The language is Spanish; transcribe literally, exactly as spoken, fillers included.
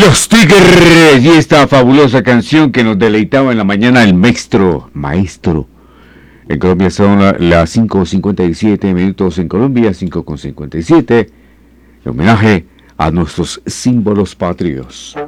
Los Tigres y esta fabulosa canción que nos deleitaba en la mañana el maestro, maestro. En Colombia son las cinco cincuenta y siete minutos, en Colombia cinco cincuenta y siete. En homenaje a nuestros símbolos patrios.